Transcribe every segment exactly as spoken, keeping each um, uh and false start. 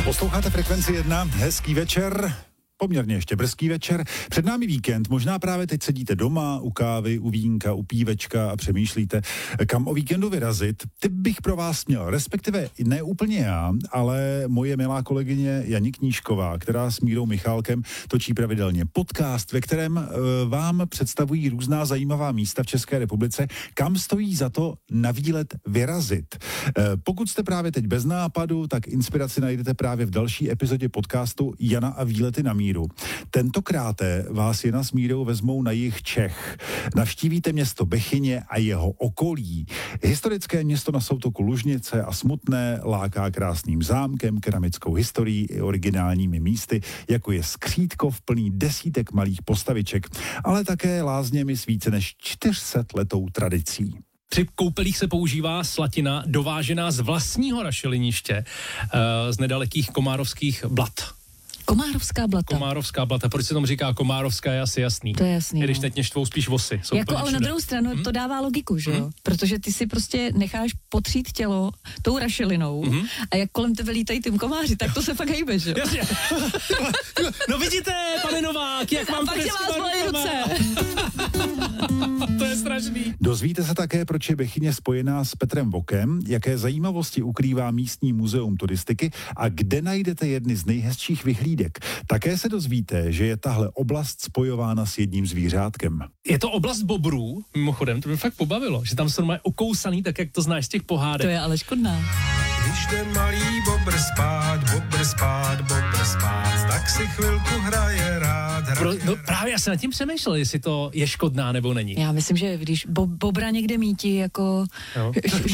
Posloucháte Frekvenci jedna, hezký večer. Poměrně ještě brzký večer. Před námi víkend, možná právě teď sedíte doma, u kávy, u vínka, u pívečka a přemýšlíte, kam o víkendu vyrazit. Tip bych pro vás měl, respektive ne úplně já, ale moje milá kolegyně Jani Knížková, která s Mírou Michálkem točí pravidelně podcast, ve kterém e, vám představují různá zajímavá místa v České republice, kam stojí za to na výlet vyrazit. E, pokud jste právě teď bez nápadu, tak inspiraci najdete právě v další epizodě podcastu Jana a výlety na Míru. Tentokrát vás Jana s Mírou vezmou na jih Čech. Navštívíte město Bechyně a jeho okolí. Historické město na soutoku Lužnice a Smutné láká krásným zámkem, keramickou historií i originálními místy, jako je Skřítkov plný desítek malých postaviček, ale také lázněmi s více než čtyři sta letou tradicí. Při koupelích se používá slatina dovážená z vlastního rašeliniště, z nedalekých Komárovských Blat. Komárovská blata. Komárovská blata. Proč se tomu říká Komárovská, je asi jasný. To je jasný. Když no. teď mě štvou spíš vosy. Jako ale na druhou stranu hmm? to dává logiku, že jo? Hmm? Protože ty si prostě necháš potřít tělo tou rašelinou hmm? a jak kolem tebe lítají ty komáři, tak to se fakt hejbe, že jo? Jasně. No vidíte, pane Novák, jak mám to ruce. To je strašný. Dozvíte se také, proč je Bechyně spojená s Petrem Vokem, jaké zajímavosti ukrývá místní muzeum turistiky a kde najdete jedny z nejhezčích vyhlídek. Také se dozvíte, že je tahle oblast spojována s jedním zvířátkem. Je to oblast bobrů, mimochodem, to mě fakt pobavilo, že tam jsou normálně okousaný, tak jak to znáš z těch pohádek. To je ale škodná. Když jde malý bobr spát, bobr spát, bobr spát, tak si chvilku hraje rád. hraje Pro, no, rád. právě já jsem nad tím přemýšlel, jestli to je škodná nebo není. Já myslím, že když bo, bobra někde mítí jako... Jo.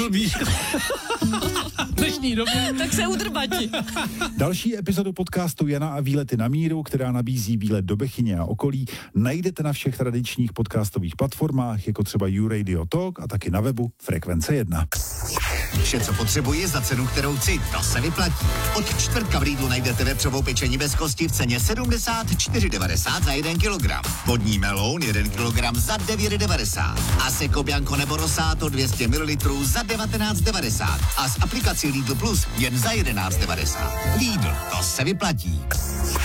Dnešní době. Tak se udrbati. Další epizodu podcastu Jana a výlety na Míru, která nabízí výlet do Bechyně a okolí, najdete na všech tradičních podcastových platformách, jako třeba YouRadio Talk a taky na webu Frekvence jedna. Vše, co potřebuji za cenu, kterou chci, to se vyplatí. Od čtvrtka v Lidlu najdete vepřovou pečení bez kosti v ceně sedmdesát čtyři devadesát za jeden kilogram. Vodní meloun jeden kilogram za devět devadesát. A Seko Bianco nebo Rosato dvě stě mililitrů za devatenáct devadesát. A s aplikací Lidl Plus jen za jedenáct devadesát. Lidl, to se vyplatí.